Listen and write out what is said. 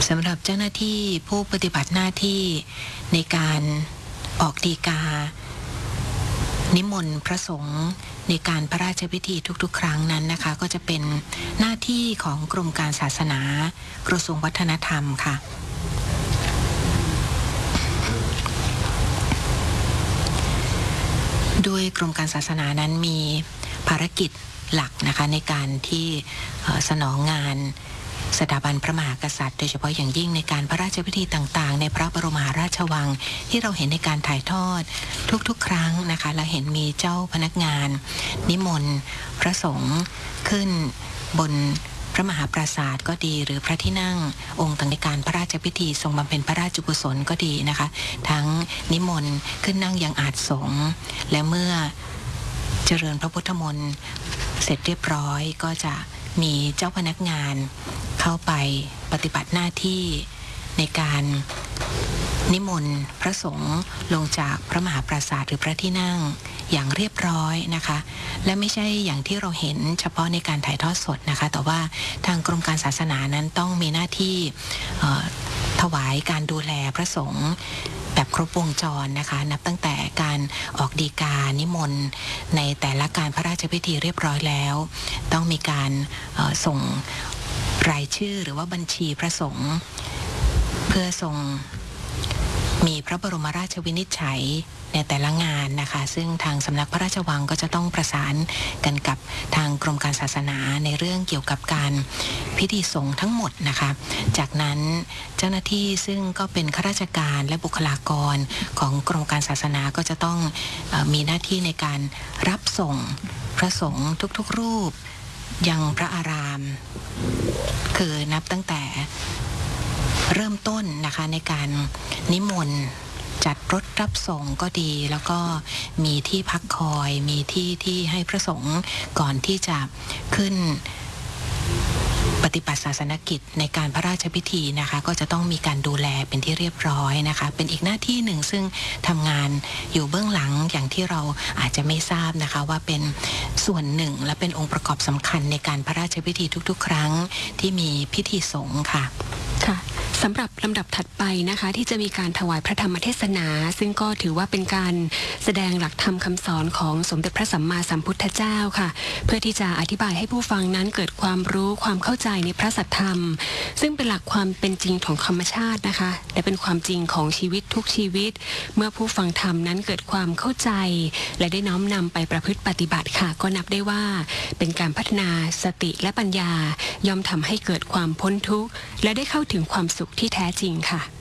สำหรับเจ้าหน้าที่ผู้ปฏิบัติหน้าที่ในการออกฎีกานิมนต์พระสงฆ์ในการพระราชพิธีทุกๆครั้งนั้นนะคะก็จะเป็นหน้าที่ของกรมการศาสนากระทรวงวัฒนธรรมค่ะด้วยกรมการศาสนานั้นมีภารกิจหลักนะคะในการที่สนองงานสถาบันพระมหากษัตริย์โดยเฉพาะอย่างยิ่งในการพระราชพิธีต่างๆในพระบรมมหาราชวังที่เราเห็นในการถ่ายทอดทุกๆครั้งนะคะเราเห็นมีเจ้าพนักงานนิมนต์พระสงฆ์ขึ้นบนพระมหาปราสาทก็ดีหรือพระที่นั่งองค์ต่างในการพระราชพิธีทรงบำเพ็ญพระราชกุศลก็ดีนะคะทั้งนิมนต์ขึ้นนั่งยังอาจสงฆ์และเมื่อเจริญพระพุทธมนต์เสร็จเรียบร้อยก็จะมีเจ้าพนักงานเข้าไปปฏิบัติหน้าที่ในการนิมนต์พระสงฆ์ลงจากพระมหาปราสาทหรือพระที่นั่งอย่างเรียบร้อยนะคะและไม่ใช่อย่างที่เราเห็นเฉพาะในการถ่ายทอดสดนะคะแต่ว่าทางกรมการศาสนานั้นต้องมีหน้าที่ถวายการดูแลพระสงฆ์แบบครบวงจรนะคะนับตั้งแต่การออกฎีกานิมนต์ในแต่ละการพระราชพิธีเรียบร้อยแล้วต้องมีการส่งรายชื่อหรือว่าบัญชีพระสงฆ์เพื่อส่งมีพระบรมราชวินิจฉัยในแต่ละงานนะคะซึ่งทางสำนักพระราชวังก็จะต้องประสานกันกับทางกรมการศาสนาในเรื่องเกี่ยวกับการพิธีสงฆ์ทั้งหมดนะคะจากนั้นเจ้าหน้าที่ซึ่งก็เป็นข้าราชการและบุคลากรของกรมการศาสนาก็จะต้องมีหน้าที่ในการรับส่งพระสงฆ์ทุกๆรูปยังพระอารามคือนับตั้งแต่เริ่มต้นนะคะในการนิมนต์จัดรถรับส่งก็ดีแล้วก็มีที่พักคอยมีที่ให้พระสงฆ์ก่อนที่จะขึ้นปฏิบัติศาสนกิจในการพระราชพิธีนะคะก็จะต้องมีการดูแลเป็นที่เรียบร้อยนะคะเป็นอีกหน้าที่หนึ่งซึ่งทำงานอยู่เบื้องหลังอย่างที่เราอาจจะไม่ทราบนะคะว่าเป็นส่วนหนึ่งและเป็นองค์ประกอบสำคัญในการพระราชพิธีทุกๆครั้งที่มีพิธีสงฆ์ค่ะค่ะสำหรับลำดับถัดไปนะคะที่จะมีการถวายพระธรรมเทศนาซึ่งก็ถือว่าเป็นการแสดงหลักธรรมคำสอนของสมเด็จพระสัมมาสัมพุทธเจ้าค่ะเพื่อที่จะอธิบายให้ผู้ฟังนั้นเกิดความรู้ความเข้าใจในพระสัทธรรมซึ่งเป็นหลักความเป็นจริงของธรรมชาตินะคะและเป็นความจริงของชีวิตทุกชีวิตเมื่อผู้ฟังธรรมนั้นเกิดความเข้าใจและได้น้อมนำไปประพฤติปฏิบัติค่ะก็นับได้ว่าเป็นการพัฒนาสติและปัญญาย่อมทำให้เกิดความพ้นทุกข์และได้เข้าถึงความสุขที่แท้จริงค่ะ